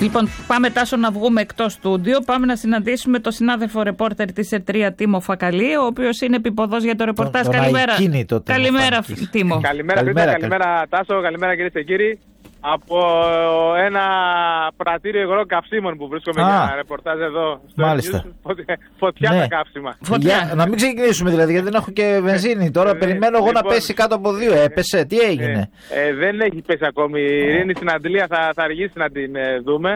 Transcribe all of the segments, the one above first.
Λοιπόν, πάμε Τάσο να βγούμε εκτός στούντιο. Πάμε να συναντήσουμε τον συνάδελφο ρεπόρτερ της ΕΡΤΡΙΑ, Τίμο Φακαλή, ο οποίος είναι επιποδός για το ρεπορτάζ. Καλημέρα. Καλημέρα, Τίμο. Καλημέρα, Τάσο. Καλημέρα, κυρίες και κύριοι. Από ένα πρατήριο υγρών καυσίμων που βρίσκομαι για ρεπορτάζ εδώ στο Μάλιστα. Φωτιά τα καύσιμα. Να μην ξεκινήσουμε δηλαδή, γιατί δεν έχω και βενζίνη. Τώρα περιμένω εγώ να πέσει κάτω από 2. Έπεσε, τι έγινε? Δεν έχει πέσει ακόμη. Η ειρήνη στην Αντλία θα αργήσει να την δούμε.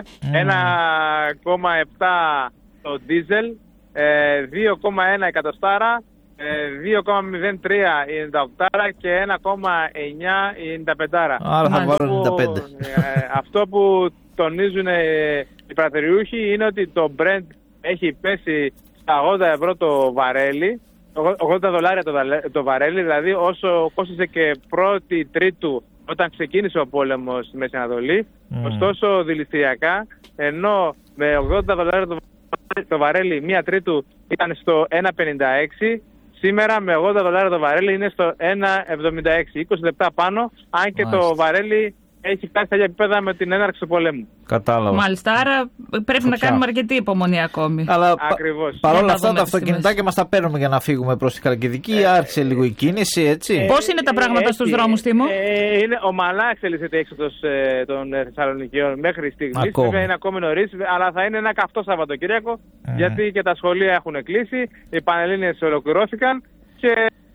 1,7 το ντίζελ, 2,1 εκατοστάρα, 2,03 είναι τα οκτάρα και 1,9 είναι τα πεντάρα. Άρα θα βάλω 95. Αυτό που τονίζουν οι πρατηριούχοι είναι ότι το Brent έχει πέσει στα 80 ευρώ το βαρέλι, 80 δολάρια το βαρέλι, δηλαδή όσο κόστιζε και πρώτη Τρίτου όταν ξεκίνησε ο πόλεμος στη Μέση Ανατολή. Ωστόσο δηληστηριακά, ενώ με 80 δολάρια το βαρέλι μία Τρίτου ήταν στο 1,56, σήμερα με 80 δολάρια το βαρέλι είναι στο 1,76. 20 λεπτά πάνω, αν και το βαρέλι έχει φτάσει στα ίδια επίπεδα με την έναρξη του πολέμου. Κατάλαβα. Μάλιστα, άρα πρέπει να κάνουμε αρκετή υπομονή ακόμη. Αλλά παρόλα αυτά τα αυτοκινητάκια μας τα παίρνουμε για να φύγουμε προς τη Χαλκιδική. Άρχισε λίγο η κίνηση, έτσι. Πώς είναι τα πράγματα στους δρόμους, Τίμο? Είναι ομαλά εξελίσσεται η έξοδος των Θεσσαλονικίων μέχρι στιγμής. Βέβαια είναι ακόμη νωρίς, αλλά θα είναι ένα καυτό Σαββατοκύριακο, γιατί και τα σχολεία έχουν κλείσει, οι Πανελλήνιες ολοκληρώθηκαν και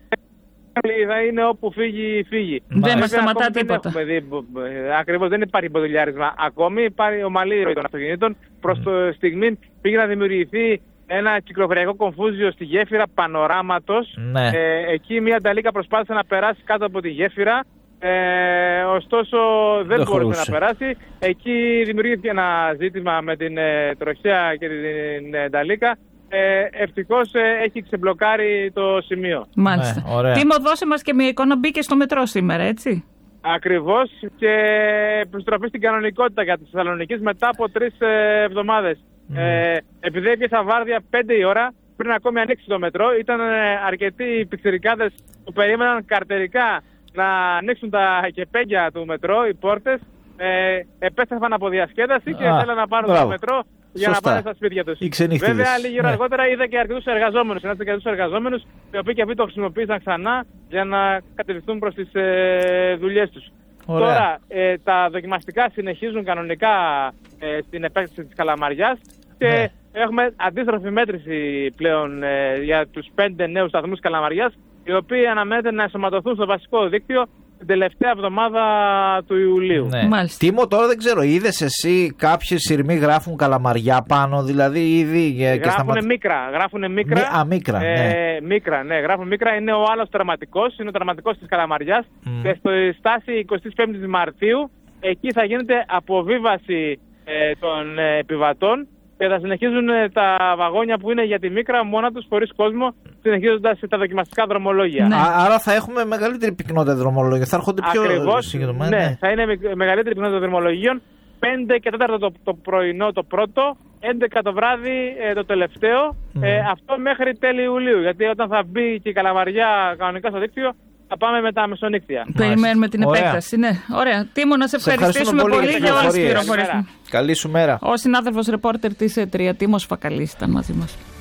θα είναι όπου φύγει. Δεν μας σταματά τίποτα. Ακριβώς, δεν υπάρχει μποτιλιάρισμα ακόμη. Υπάρχει ομαλή ροή των αυτοκινήτων. Προς το στιγμή πήγε να δημιουργηθεί ένα κυκλοφοριακό κομφούζιο στη γέφυρα Πανοράματος. Εκεί μια νταλίκα προσπάθησε να περάσει κάτω από τη γέφυρα. Ωστόσο δεν μπορούσε να περάσει. Εκεί δημιουργήθηκε ένα ζήτημα με την τροχέα και την νταλίκα. Ευτυχώς έχει ξεμπλοκάρει το σημείο. Μάλιστα. Τίμο, δώσε μας και μια εικόνα. Μπήκε στο μετρό σήμερα, έτσι? Ακριβώς, και επιστροφή στην κανονικότητα για τη Θεσσαλονίκη μετά από 3 εβδομάδες. Επειδή έπιασα βάρδια 5 η ώρα, πριν ακόμη ανοίξει το μετρό, ήταν αρκετοί πιτσιρικάδες που περίμεναν καρτερικά να ανοίξουν τα κεπέγια του μετρό, οι πόρτες. Επέστρεφαν από διασκέδαση και θέλαν να πάρουν το μετρό για να πάνε στα σπίτια τους. Βέβαια, λίγη ώρα αργότερα είδα και αρκετούς εργαζόμενους, οι οποίοι και αυτοί το χρησιμοποίησαν ξανά για να κατευθυνθούν προς τις δουλειές τους. Τώρα, τα δοκιμαστικά συνεχίζουν κανονικά στην επέκταση της Καλαμαριάς και έχουμε αντίστροφη μέτρηση πλέον για τους 5 νέους σταθμούς Καλαμαριάς, οι οποίοι αναμένεται να ενσωματωθούν στο βασικό δίκτυο την τελευταία εβδομάδα του Ιουλίου. Τίμο, τώρα δεν ξέρω, είδες εσύ κάποιοι σειρμοί γράφουν Καλαμαριά πάνω, δηλαδή ήδη? Γράφουν μίκρα. Μίκρα. Γράφουν μίκρα. Είναι ο άλλος τερματικός, είναι ο τερματικός της Καλαμαριάς. Και στη στάση 25 Μαρτίου, εκεί θα γίνεται αποβίβαση των επιβατών και θα συνεχίζουν τα βαγόνια που είναι για τη μίκρα μόνα τους, χωρίς κόσμο, συνεχίζοντας τα δοκιμαστικά δρομολόγια. Άρα θα έχουμε μεγαλύτερη πυκνότητα δρομολόγια, θα έρχονται πιο συγκεκριμένα. Ναι, θα είναι μεγαλύτερη πυκνότητα δρομολογίων. 5 και 4 το πρωινό το πρώτο, 11 το βράδυ το τελευταίο. Αυτό μέχρι τέλη Ιουλίου, γιατί όταν θα μπει και η Καλαμαριά κανονικά στο δίκτυο, θα πάμε με τα μεσονύκτια. Περιμένουμε την επέκταση. Ναι. Ωραία. Τίμο, να σε ευχαριστήσουμε πολύ για όλες τις πληροφορίες. Καλή σου μέρα. Ο συνάδελφος ρεπόρτερ της ΕΡΤΡΙΑ, Τίμος Φακαλής, ήταν μαζί μας.